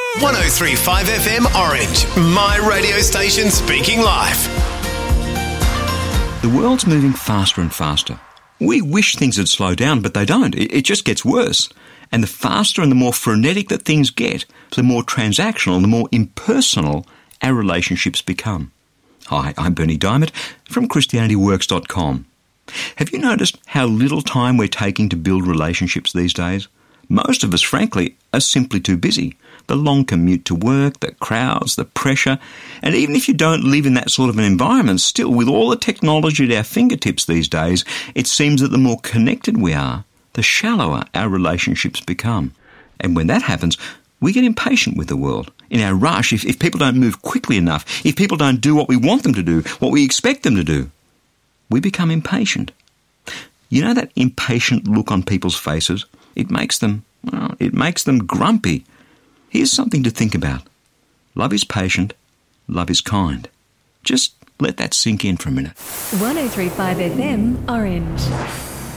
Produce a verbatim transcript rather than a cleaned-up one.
one oh three point five F M Orange, my radio station speaking life. The world's moving faster and faster. We wish things would slow down, but they don't. It, it just gets worse. And the faster and the more frenetic that things get, the more transactional and the more impersonal our relationships become. Hi, I'm Bernie Diamond from Christianity Works dot com. Have you noticed how little time we're taking to build relationships these days? Most of us, frankly, are simply too busy. The long commute to work, the crowds, the pressure, and even if you don't live in that sort of an environment, still, with all the technology at our fingertips these days, it seems that the more connected we are, the shallower our relationships become. And when that happens, we get impatient with the world. In our rush, if, if people don't move quickly enough, if people don't do what we want them to do, what we expect them to do, we become impatient. You know that impatient look on people's faces? It makes them, well, it makes them grumpy. Here's something to think about. Love is patient. Love is kind. Just let that sink in for a minute. one oh three point five F M Orange.